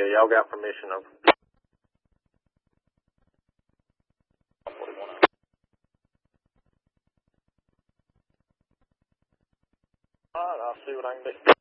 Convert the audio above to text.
y'all got permission over. Alright, I'll see what I can do.